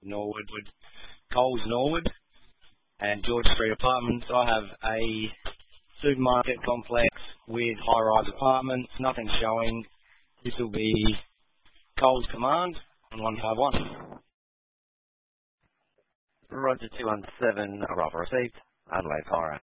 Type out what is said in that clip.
Norwood, Coles Norwood, and George Street Apartments. I have a supermarket complex with high-rise apartments, nothing showing. This will be Coles Command on 151. Roger 217, arrival received. Adelaide Fire.